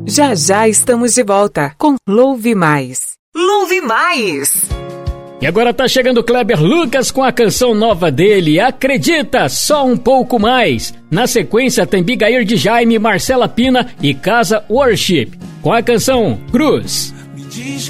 Já já estamos de volta com Louve Mais. Louve Mais! E agora tá chegando o Kleber Lucas com a canção nova dele, Acredita, Só Um Pouco Mais. Na sequência tem Bigair de Jaime, Marcela Pina e Casa Worship, com a canção Cruz.